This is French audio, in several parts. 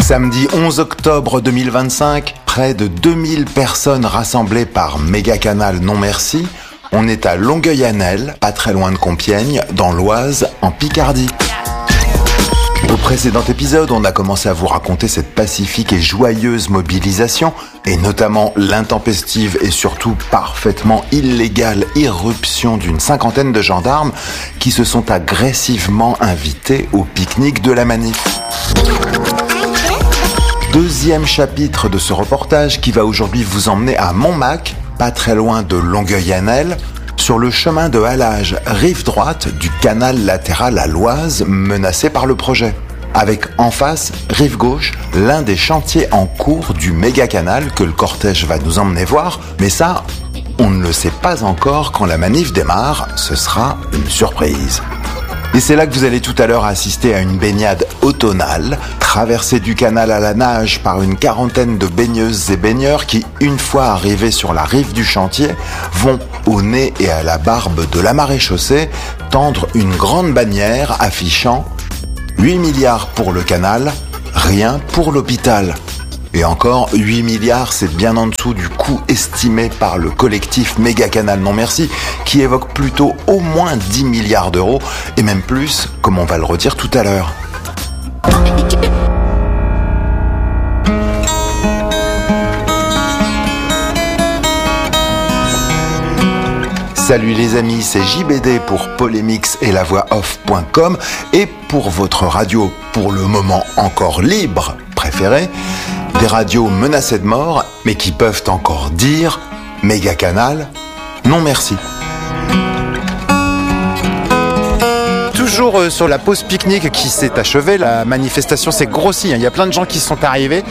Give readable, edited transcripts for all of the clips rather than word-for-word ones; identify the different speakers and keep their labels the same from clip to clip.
Speaker 1: Samedi 11 octobre 2025, près de 2000 personnes rassemblées par Mégacanal Non Merci. On est à Longueuil-Annel, pas très loin de Compiègne, dans l'Oise, en Picardie. Au précédent épisode, on a commencé à vous raconter cette pacifique et joyeuse mobilisation, et notamment l'intempestive et surtout parfaitement illégale irruption d'une cinquantaine de gendarmes qui se sont agressivement invités au pique-nique de la manif. Deuxième chapitre de ce reportage qui va aujourd'hui vous emmener à Montmac, pas très loin de Longueuil-Annel, sur le chemin de halage rive droite du canal latéral à l'Oise menacé par le projet. Avec en face, rive gauche, l'un des chantiers en cours du méga-canal que le cortège va nous emmener voir. Mais ça, on ne le sait pas encore. Quand la manif démarre, ce sera une surprise. Et c'est là que vous allez tout à l'heure assister à une baignade automnale, traversée du canal à la nage par une quarantaine de baigneuses et baigneurs qui, une fois arrivés sur la rive du chantier, vont au nez et à la barbe de la maréchaussée tendre une grande bannière affichant 8 milliards pour le canal, rien pour l'hôpital. Et encore, 8 milliards, c'est bien en dessous du coût estimé par le collectif Mégacanal Non Merci, qui évoque plutôt au moins 10 milliards d'euros, et même plus, comme on va le redire tout à l'heure. Salut les amis, c'est JBD pour Polémix et lavoixoff.com et pour votre radio, pour le moment encore libre, préférée, des radios menacées de mort, mais qui peuvent encore dire Mégacanal, non merci. Toujours sur la pause pique-nique qui s'est achevée, la manifestation s'est grossie, il y a plein de gens qui sont arrivés.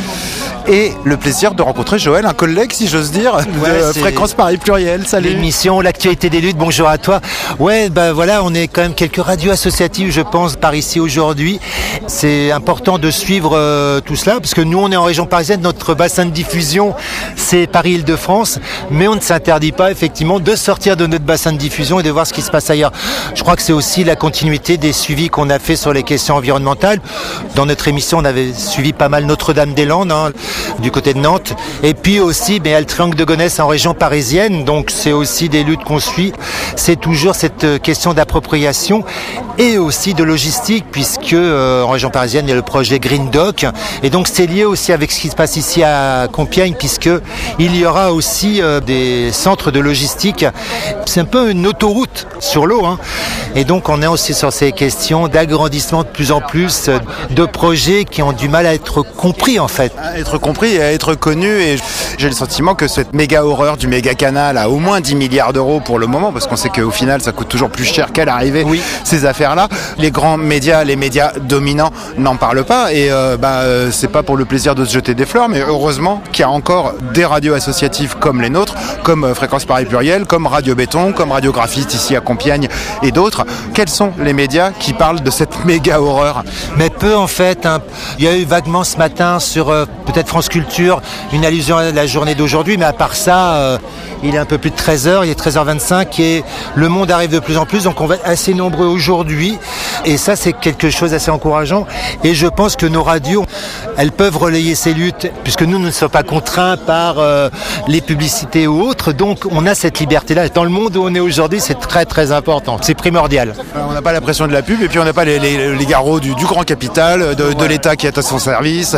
Speaker 1: Et le plaisir de rencontrer Joël, un collègue si j'ose dire, de Fréquence Paris Pluriel. Salut.
Speaker 2: L'émission, l'actualité des luttes, bonjour à toi. Ouais, voilà, on est quand même quelques radios associatives, je pense, par ici aujourd'hui. C'est important de suivre tout cela, parce que nous, on est en région parisienne, notre bassin de diffusion, c'est Paris-Île-de-France, mais on ne s'interdit pas, effectivement, de sortir de notre bassin de diffusion et de voir ce qui se passe ailleurs. Je crois que c'est aussi la continuité des suivis qu'on a fait sur les questions environnementales. Dans notre émission, on avait suivi pas mal Notre-Dame-des-Landes, du côté de Nantes, et puis aussi le triangle de Gonesse en région parisienne, donc c'est aussi des luttes qu'on suit. C'est toujours cette question d'appropriation et aussi de logistique, puisque en région parisienne il y a le projet Green Dock, et donc c'est lié aussi avec ce qui se passe ici à Compiègne, puisque il y aura aussi des centres de logistique. C'est un peu une autoroute sur l'eau, et donc on est aussi sur ces questions d'agrandissement de plus en plus de projets qui ont du mal à être compris en fait.
Speaker 1: À être compris et à être connu, et j'ai le sentiment que cette méga horreur du méga canal a au moins 10 milliards d'euros pour le moment, parce qu'on sait qu'au final ça coûte toujours plus cher qu'à l'arrivée, ces affaires-là. Les grands médias, les médias dominants n'en parlent pas, et c'est pas pour le plaisir de se jeter des fleurs, mais heureusement qu'il y a encore des radios associatives comme les nôtres, comme Fréquence Paris Pluriel, comme Radio Béton, comme Radio Graphiste ici à Compiègne et d'autres. Quels sont les médias qui parlent de cette méga horreur?
Speaker 2: Mais peu en fait, il y a eu vaguement ce matin sur peut-être France Culture, une allusion à la journée d'aujourd'hui, mais à part ça, il est un peu plus de 13h, il est 13h25 et le monde arrive de plus en plus, donc on va être assez nombreux aujourd'hui, et ça c'est quelque chose d'assez encourageant, et je pense que nos radios, elles peuvent relayer ces luttes, puisque nous ne sommes pas contraints par les publicités ou autres, donc on a cette liberté-là. Dans le monde où on est aujourd'hui, c'est très très important, c'est primordial.
Speaker 1: On n'a pas la pression de la pub, et puis on n'a pas les garrots du grand capital, de l'État qui est à son service,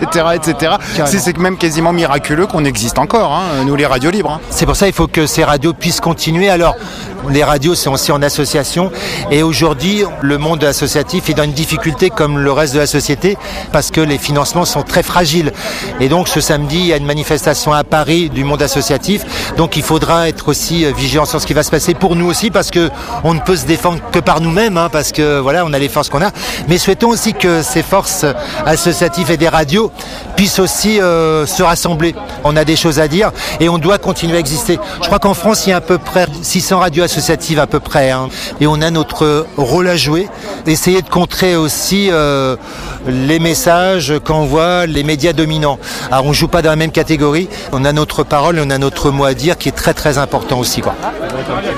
Speaker 1: etc. C'est même quasiment miraculeux qu'on existe encore, nous les radios libres.
Speaker 2: C'est pour ça qu'il faut que ces radios puissent continuer. Alors, les radios sont aussi en association, et aujourd'hui, le monde associatif est dans une difficulté comme le reste de la société, parce que les financements sont très fragiles. Et donc, ce samedi, il y a une manifestation à Paris du monde associatif, donc il faudra être aussi vigilant sur ce qui va se passer pour nous aussi, parce que on ne peut se défendre que par nous-mêmes, parce que voilà, on a les forces qu'on a. Mais souhaitons aussi que ces forces associatives et des radios puissent aussi se rassembler. On a des choses à dire et on doit continuer à exister. Je crois qu'en France, il y a à peu près 600 radios associatives à peu près, et on a notre rôle à jouer. Essayer de contrer aussi les messages qu'envoient les médias dominants. Alors on joue pas dans la même catégorie, on a notre parole et on a notre mot à dire qui est très très important aussi, quoi.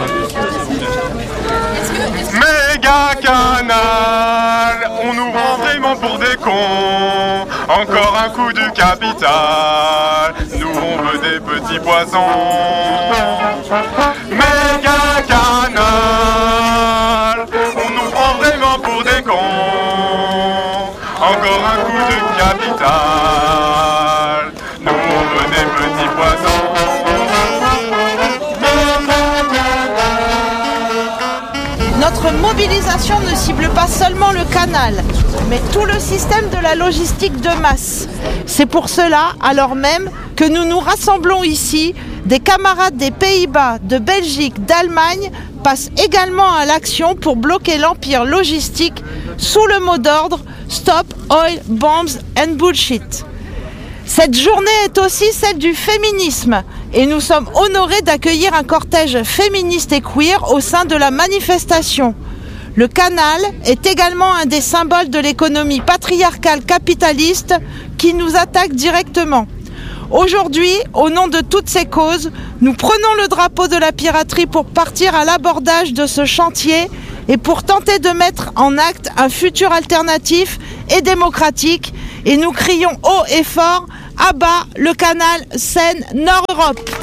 Speaker 3: Méga Canal, on ouvre vraiment pour des cons. Encore un coup du capital. Nous on veut des petits poissons. Méga canal. On nous prend vraiment pour des cons. Encore un coup de capital. Nous on veut des petits poissons.
Speaker 4: Notre mobilisation ne cible pas seulement le canal, mais tout le système de la logistique de masse. C'est pour cela, alors même, que nous nous rassemblons ici, des camarades des Pays-Bas, de Belgique, d'Allemagne, passent également à l'action pour bloquer l'empire logistique sous le mot d'ordre « Stop Oil, Bombs and Bullshit ». Cette journée est aussi celle du féminisme et nous sommes honorés d'accueillir un cortège féministe et queer au sein de la manifestation. Le canal est également un des symboles de l'économie patriarcale capitaliste qui nous attaque directement. Aujourd'hui, au nom de toutes ces causes, nous prenons le drapeau de la piraterie pour partir à l'abordage de ce chantier et pour tenter de mettre en acte un futur alternatif et démocratique. Et nous crions haut et fort, à bas le canal Seine-Nord-Europe.